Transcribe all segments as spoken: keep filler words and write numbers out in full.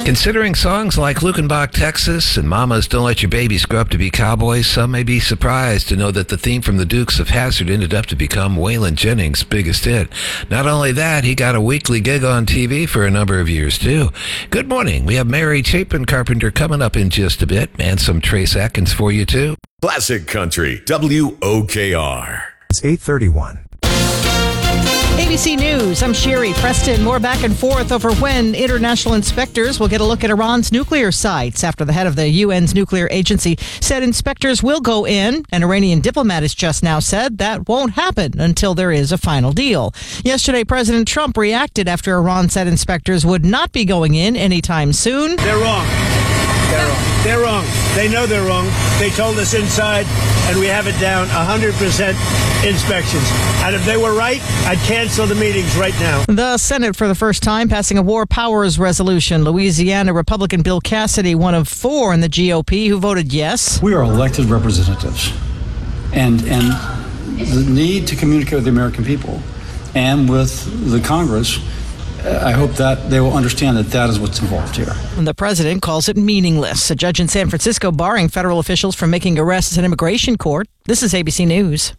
Considering songs like Lukenbach, Texas, and Mamas Don't Let Your Babies Grow Up to Be Cowboys, some may be surprised to know that the theme from the Dukes of Hazzard ended up to become Waylon Jennings' biggest hit. Not only that, he got a weekly gig on T V for a number of years, too. Good morning. We have Mary Chapin Carpenter coming up in just a bit, and some Trace Atkins for you, too. Classic Country, W O K R. It's eight thirty-one. A B C News, I'm Sherry Preston. More back and forth over when international inspectors will get a look at Iran's nuclear sites after the head of the U N's nuclear agency said inspectors will go in. An Iranian diplomat has just now said that won't happen until there is a final deal. Yesterday, President Trump reacted after Iran said inspectors would not be going in anytime soon. They're wrong. They're wrong. They're wrong. They know they're wrong. They told us inside, and we have it down one hundred percent inspections. And if they were right, I'd cancel the meetings right now. The Senate, for the first time, passing a war powers resolution. Louisiana Republican Bill Cassidy, one of four in the G O P who voted yes. We are elected representatives, and and the need to communicate with the American people and with the Congress, I hope that they will understand that that is what's involved here. And the president calls it meaningless. A judge in San Francisco barring federal officials from making arrests in immigration court. This is A B C News.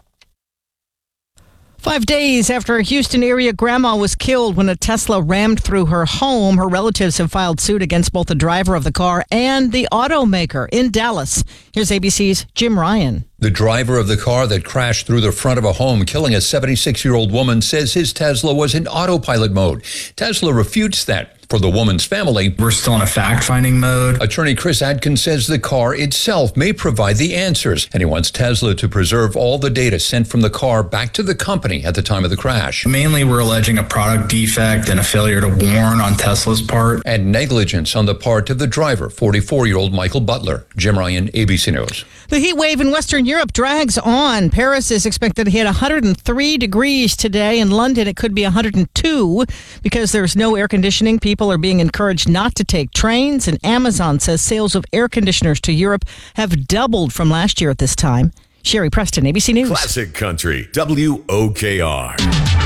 Five days after a Houston area grandma was killed when a Tesla rammed through her home, her relatives have filed suit against both the driver of the car and the automaker in Dallas. Here's A B C's Jim Ryan. The driver of the car that crashed through the front of a home, killing a seventy-six-year-old woman, says his Tesla was in autopilot mode. Tesla refutes that. For the woman's family, we're still in a fact-finding mode. Attorney Chris Adkins says the car itself may provide the answers, and he wants Tesla to preserve all the data sent from the car back to the company at the time of the crash. Mainly, we're alleging a product defect and a failure to warn on Tesla's part. And negligence on the part of the driver, forty-four-year-old Michael Butler. Jim Ryan, A B C News. The heat wave in Western Europe drags on. Paris is expected to hit one hundred three degrees today. In London, it could be one hundred two because there's no air conditioning. People are being encouraged not to take trains, and Amazon says sales of air conditioners to Europe have doubled from last year at this time. Sherry Preston, A B C News. Classic Country, W O K R.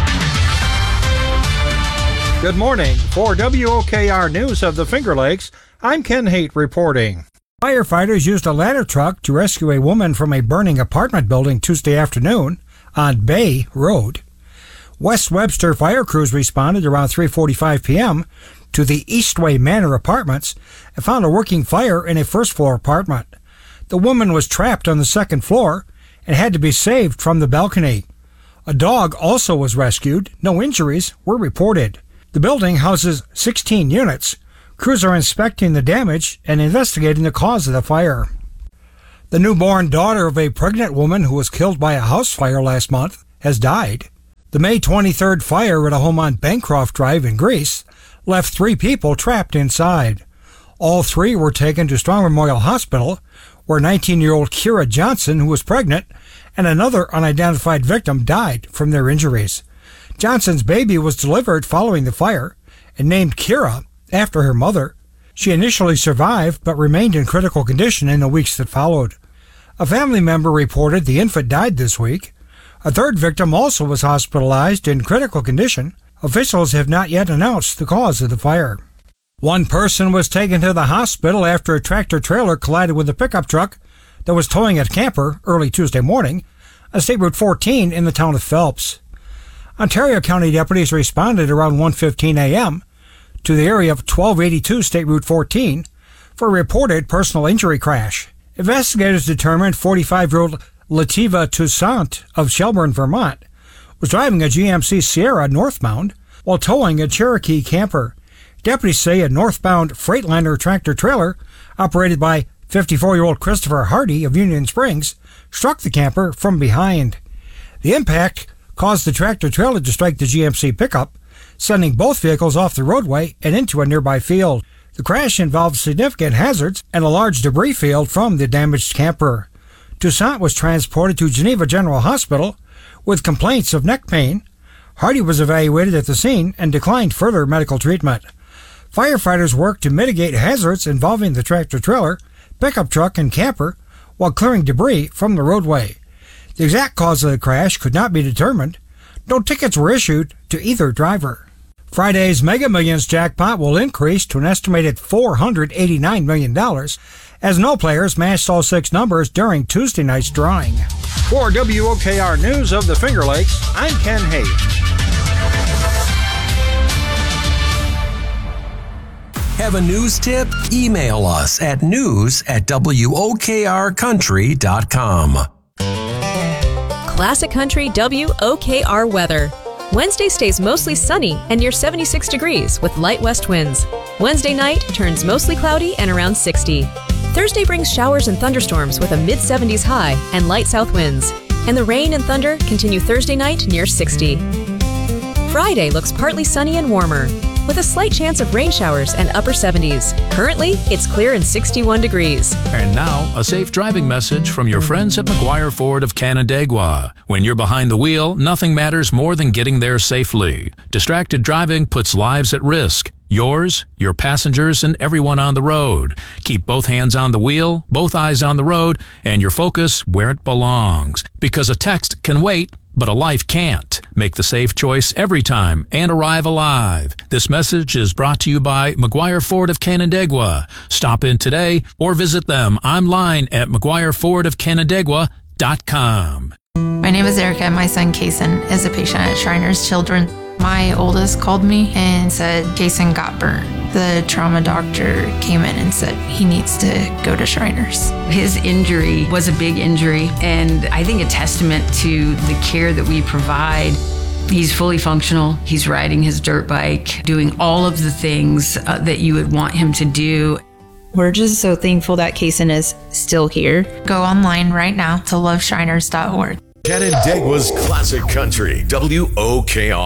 Good morning. For W O K R News of the Finger Lakes, I'm Ken Haight reporting. Firefighters used a ladder truck to rescue a woman from a burning apartment building Tuesday afternoon on Bay Road. West Webster fire crews responded around three forty-five p.m. to the Eastway Manor Apartments and found a working fire in a first-floor apartment. The woman was trapped on the second floor and had to be saved from the balcony. A dog also was rescued. No injuries were reported. The building houses sixteen units. Crews are inspecting the damage and investigating the cause of the fire. The newborn daughter of a pregnant woman who was killed by a house fire last month has died. The May twenty-third fire at a home on Bancroft Drive in Greece left three people trapped inside. All three were taken to Strong Memorial Hospital, where nineteen-year-old Kira Johnson, who was pregnant, and another unidentified victim died from their injuries. Johnson's baby was delivered following the fire and named Kira after her mother. She initially survived but remained in critical condition in the weeks that followed. A family member reported the infant died this week. A third victim also was hospitalized in critical condition. Officials have not yet announced the cause of the fire. One person was taken to the hospital after a tractor-trailer collided with a pickup truck that was towing a camper early Tuesday morning on State Route fourteen in the town of Phelps. Ontario County deputies responded around one fifteen a.m. to the area of twelve eighty-two State Route fourteen for a reported personal injury crash. Investigators determined forty-five-year-old Lativa Toussaint of Shelburne, Vermont, was driving a G M C Sierra northbound while towing a Cherokee camper. Deputies say a northbound Freightliner tractor-trailer operated by fifty-four-year-old Christopher Hardy of Union Springs struck the camper from behind. The impact caused the tractor-trailer to strike the G M C pickup, sending both vehicles off the roadway and into a nearby field. The crash involved significant hazards and a large debris field from the damaged camper. Toussaint was transported to Geneva General Hospital with complaints of neck pain. Hardy was evaluated at the scene and declined further medical treatment. Firefighters worked to mitigate hazards involving the tractor-trailer, pickup truck, and camper while clearing debris from the roadway. The exact cause of the crash could not be determined. No tickets were issued to either driver. Friday's Mega Millions jackpot will increase to an estimated four hundred eighty-nine million dollars as no players matched all six numbers during Tuesday night's drawing. For W O K R News of the Finger Lakes, I'm Ken Haight. Have a news tip? Email us at news at W O K R country dot com. Classic Country W O K R weather. Wednesday stays mostly sunny and near seventy-six degrees with light west winds. Wednesday night turns mostly cloudy and around sixty. Thursday brings showers and thunderstorms with a mid seventies high and light south winds. And the rain and thunder continue Thursday night near sixty. Friday looks partly sunny and warmer, with a slight chance of rain showers and upper seventies. Currently, it's clear and sixty-one degrees. And now, a safe driving message from your friends at McGuire Ford of Canandaigua. When you're behind the wheel, nothing matters more than getting there safely. Distracted driving puts lives at risk. Yours, your passengers, and everyone on the road. Keep both hands on the wheel, both eyes on the road, and your focus where it belongs. Because a text can wait, but a life can't. Make the safe choice every time and arrive alive. This message is brought to you by McGuire Ford of Canandaigua. Stop in today or visit them online at mcguire ford of canandaigua dot com. My name is Erica and my son Kason is a patient at Shriners Children. My oldest called me and said Kason got burnt. The trauma doctor came in and said he needs to go to Shriners. His injury was a big injury, and I think a testament to the care that we provide. He's fully functional. He's riding his dirt bike, doing all of the things uh, that you would want him to do. We're just so thankful that Kason is still here. Go online right now to love shriners dot org. Canandaigua's Classic Country, W O K R.